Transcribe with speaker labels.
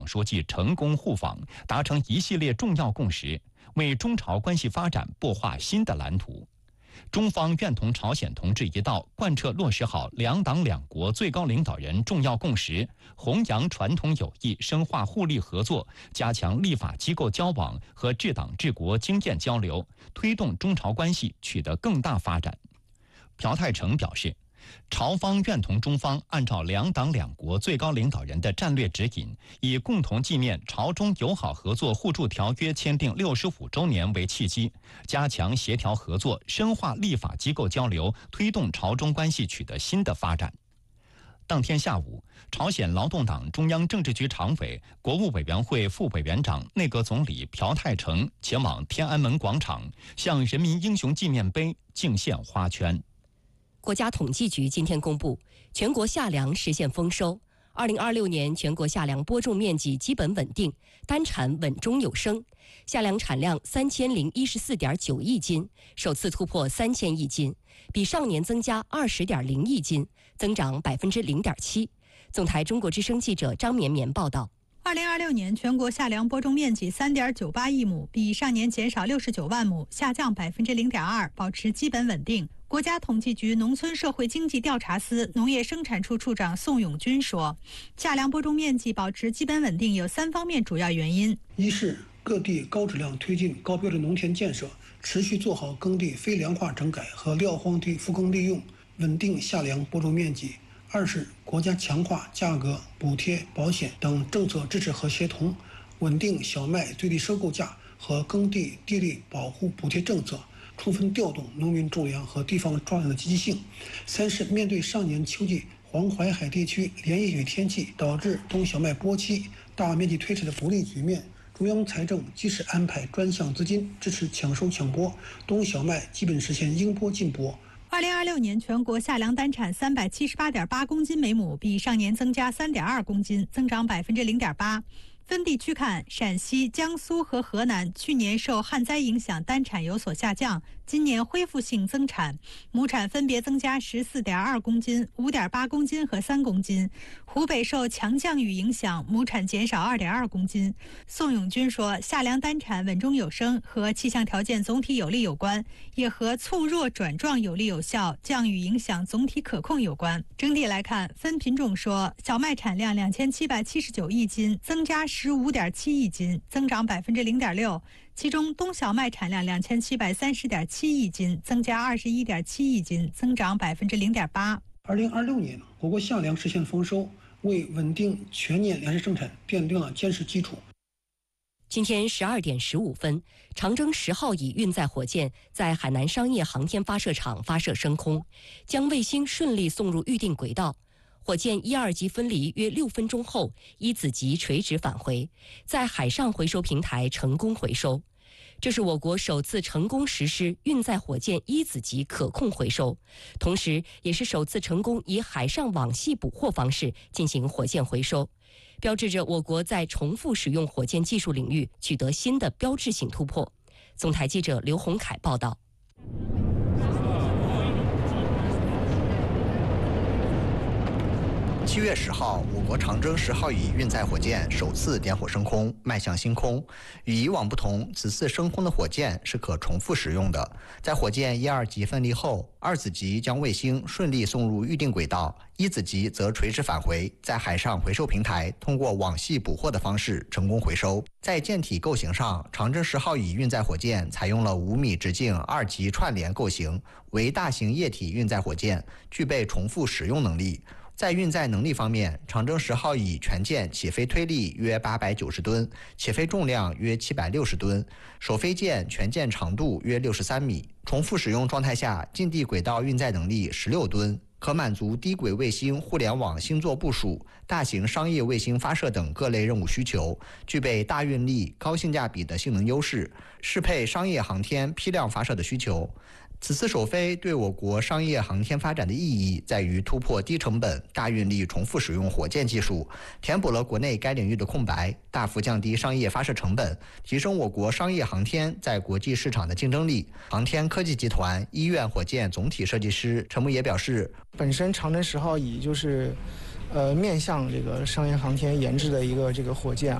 Speaker 1: 书记成功互访，达成一系列重要共识，为中朝关系发展擘画新的蓝图。中方愿同朝鲜同志一道，贯彻落实好两党两国最高领导人重要共识，弘扬传统友谊，深化互利合作，加强立法机构交往和治党治国经验交流，推动中朝关系取得更大发展。朴泰成表示，朝方愿同中方按照两党两国最高领导人的战略指引，以共同纪念朝中友好合作互助条约签订65周年为契机，加强协调合作，深化立法机构交流，推动朝中关系取得新的发展。当天下午，朝鲜劳动党中央政治局常委、国务委员会副委员长、内阁总理朴泰成前往天安门广场，向人民英雄纪念碑敬献花圈。
Speaker 2: 国家统计局今天公布，全国夏粮实现丰收。2026年全国夏粮播种面积基本稳定，单产稳中有升，夏粮产量3014.9亿斤，首次突破3000亿斤，比上年增加20.0亿斤，增长0.7%。总台中国之声记者张绵绵报道。
Speaker 3: 2026年全国夏粮播种面积3.98亿亩，比上年减少69万亩，下降0.2%，保持基本稳定。国家统计局农村社会经济调查司农业生产处处长宋永军说，夏粮播种面积保持基本稳定有3方面主要原因：
Speaker 4: 一是各地高质量推进高标准农田建设，持续做好耕地非粮化整改和撂荒地复耕利用，稳定夏粮播种面积；二是国家强化价格、补贴、保险等政策支持和协同，稳定小麦最低收购价和耕地地力保护补贴政策，充分调动农民种粮和地方抓粮的积极性；三是面对上年秋季黄淮海地区连夜雨天气导致冬小麦播期大面积推迟的不利局面，中央财政及时安排专项资金支持抢收抢播，冬小麦基本实现应播尽播。
Speaker 3: 2026年全国夏粮单产378.8公斤每亩，比上年增加3.2公斤，增长0.8%。分地区看，陕西、江苏和河南去年受旱灾影响，单产有所下降，今年恢复性增产，亩产分别增加14.2公斤、5.8公斤和3公斤。湖北受强降雨影响，亩产减少2.2公斤。宋永军说，夏粮单产稳中有升和气象条件总体有利有关，也和促弱转壮有力有效，降雨影响总体可控有关。整体来看，分品种说，小麦产量2779亿斤，增加15.7亿斤，增长0.6%。其中，冬小麦产量2730.7亿斤，增加21.7亿斤，增长0.8%。
Speaker 4: 2026年，我国夏粮实现丰收，为稳定全年粮食生产奠定了坚实基础。
Speaker 2: 今天12点15分，长征10号乙运载火箭在海南商业航天发射场发射升空，将卫星顺利送入预定轨道。火箭1、2级分离约6分钟后，一子级垂直返回，在海上回收平台成功回收。这是我国首次成功实施运载火箭一子级可控回收，同时也是首次成功以海上网系捕获方式进行火箭回收，标志着我国在重复使用火箭技术领域取得新的标志性突破。总台记者刘洪凯报道。
Speaker 5: 7月10号，我国长征10号乙运载火箭首次点火升空，迈向星空。与以往不同，此次升空的火箭是可重复使用的。在火箭1、2级分离后，2子级将卫星顺利送入预定轨道，1子级则垂直返回，在海上回收平台通过网系捕获的方式成功回收。在舰体构型上，长征10号乙运载火箭采用了5米直径2级串联构型，为大型液体运载火箭，具备重复使用能力。在运载能力方面，长征10号乙全舰起飞推力约890吨，起飞重量约760吨，首飞舰全舰长度约63米，重复使用状态下近地轨道运载能力16吨，可满足低轨卫星互联网星座部署、大型商业卫星发射等各类任务需求，具备大运力、高性价比的性能优势，适配商业航天批量发射的需求。此次首飞对我国商业航天发展的意义在于突破低成本、大运力重复使用火箭技术，填补了国内该领域的空白，大幅降低商业发射成本，提升我国商业航天在国际市场的竞争力。航天科技集团医院火箭总体设计师陈木野表示，
Speaker 6: 本身长征10号乙就是面向这个商业航天研制的一个这个火箭。